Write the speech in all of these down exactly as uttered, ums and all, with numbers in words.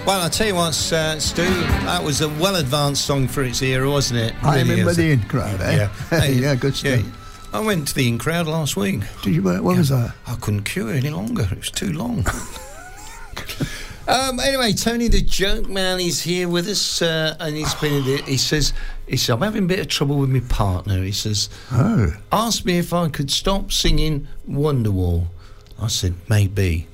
Well, I'll tell you what, uh, Stu, that was a well-advanced song for its era, wasn't it? I Really remember is. the In Crowd, eh? Yeah. Hey, yeah, good stuff. Yeah. I went to the In Crowd last week. Did you? What yeah. was that? I couldn't queue any longer. It was too long. um, anyway, Tony the Joke Man is here with us, uh, and he's been. He says, "He says I'm having a bit of trouble with my partner." He says, "Oh, asked me if I could stop singing Wonderwall." I said, "Maybe."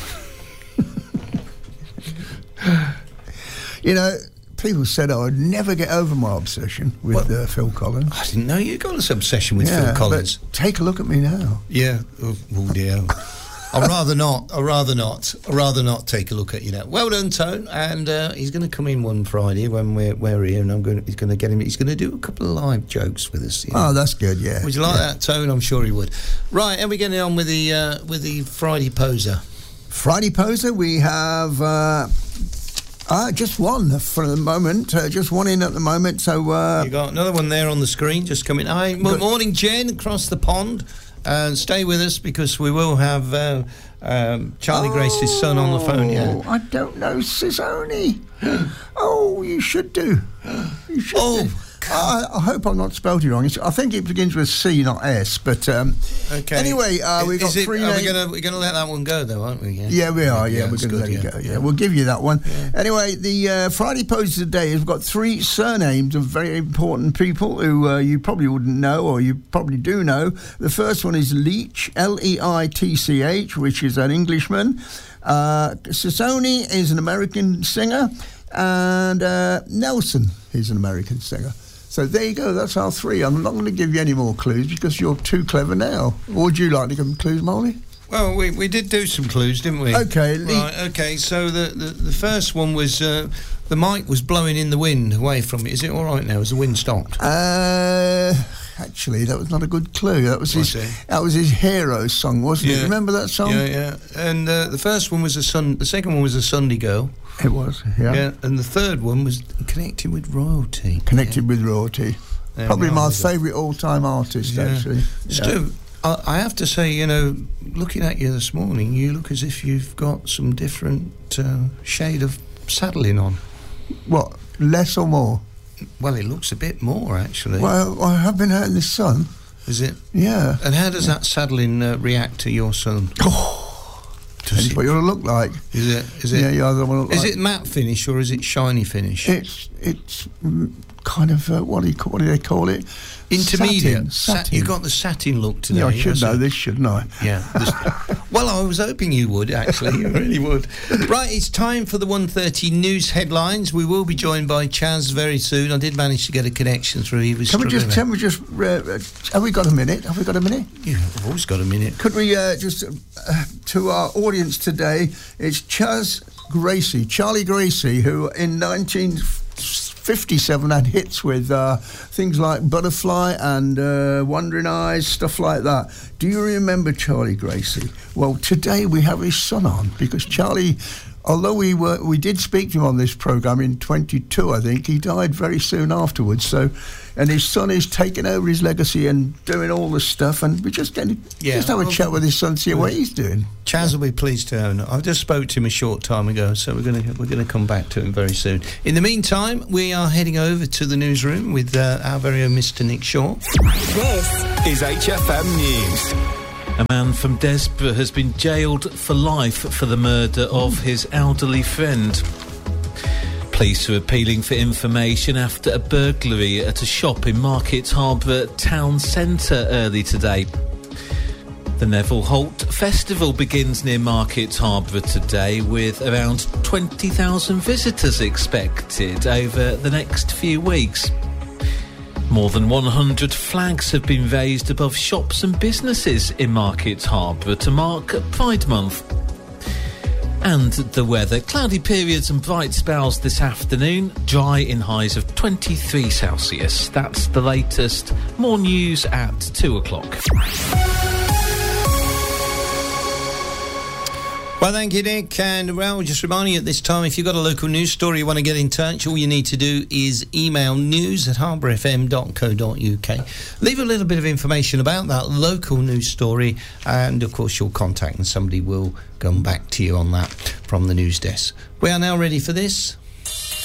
You know, people said I would never get over my obsession with uh, Phil Collins. I didn't know you got this obsession with yeah, Phil Collins. But take a look at me now. Yeah. Oh, oh dear. I'd rather not. I'd rather not. I'd rather not take a look at you now. Well done, Tone. And uh, he's going to come in one Friday when we're, we're here, and I'm going. He's going to get him. He's going to do a couple of live jokes with us. You know? Oh, that's good. Yeah. Would you like yeah. that, Tone? I'm sure he would. Right. And we're getting on with the uh, with the Friday poser. Friday poser. We have. Uh, Uh, just one for the moment, uh, just one in at the moment, so... Uh, you got another one there on the screen, just coming. Hi, good morning, Jen, across the pond. Uh, stay with us, because we will have uh, um, Charlie oh, Grace's son on the phone, yeah. I don't know, Sisoni. Oh, you should do. You should oh, do. I, I hope I'm not spelled it wrong. It's, I think it begins with C, not S. But um, okay. Anyway, uh, we've got it, three. Are names. we going to we're going to let that one go though, aren't we? Yeah, yeah we are. Yeah, yeah we're going to let yeah. it go. Yeah. yeah, we'll give you that one. Yeah. Anyway, the uh, Friday poster today has got three surnames of very important people who uh, you probably wouldn't know, or you probably do know. The first one is Leitch, L E I T C H, which is an Englishman. Uh, Sisoni is an American singer, and uh, Nelson is an American singer. So there you go, that's our three. I'm not going to give you any more clues because you're too clever now. Or would you like to give them clues, Molly? Well, we we did do some clues, didn't we? Okay. Right, okay, so the, the, the first one was uh, the mic was blowing in the wind away from it. Is it all right now? Has the wind stopped? Uh, actually, that was not a good clue. That was his, that was his hero song, wasn't yeah. it? Remember that song? Yeah, yeah. And uh, the first one was a sun. The second one was a Sunday Girl. It was, yeah. Yeah, and the third one was connected with royalty. Connected yeah. with royalty. There Probably my favourite all-time artist, yeah. actually. Stu, yeah. I, I have to say, you know, looking at you this morning, you look as if you've got some different uh, shade of saddling on. What, less or more? Well, it looks a bit more, actually. Well, I have been out in the sun. Is it? Yeah. And how does yeah. that saddling uh, react to your sun? Oh. Depends what you want to look like. Is it? Is it? Yeah, you either want to look Is like it matte finish or is it shiny finish? It's it's kind of uh, what do you call, what do they call it? Intermediate. Satin. satin. Sat- you got the satin look today. Yeah, I should know it? this, shouldn't I? Yeah. Well, I was hoping you would. Actually, you really would. Right, it's time for the one thirty news headlines. We will be joined by Chaz very soon. I did manage to get a connection through. He was. Can we just? Can we just? Uh, have we got a minute? Have we got a minute? Yeah, I've always got a minute. Could we uh, just uh, to our audience today? It's Chaz Gracie, Charlie Gracie, who in nineteen fifty-seven had hits with uh, things like Butterfly and uh, Wandering Eyes, stuff like that. Do you remember Charlie Gracie? Well, today we have his son on because Charlie, although we were we did speak to him on this programme in twenty-two, I think, he died very soon afterwards. So, and his son is taking over his legacy and doing all the stuff, and we're just going to yeah, just have a well, chat with his son, see what he's doing. Chaz will be pleased to own. I just spoke to him a short time ago, so we're going to we're going to come back to him very soon. In the meantime, we are heading over to the newsroom with uh, our very own Mister Nick Shaw. This is H F M News. A man from Desborough has been jailed for life for the murder of his elderly friend. Police are appealing for information after a burglary at a shop in Market Harbour town centre early today. The Neville Holt Festival begins near Market Harbour today with around twenty thousand visitors expected over the next few weeks. More than one hundred flags have been raised above shops and businesses in Market Harbour to mark Pride Month. And the weather. Cloudy periods and bright spells this afternoon. Dry in highs of twenty-three Celsius. That's the latest. More news at two o'clock. Well, thank you, Nick. And, well, just reminding you at this time, if you've got a local news story you want to get in touch, all you need to do is email news at harbour f m dot co dot u k. Leave a little bit of information about that local news story, and, of course, your contact, and somebody will come back to you on that from the news desk. We are now ready for this.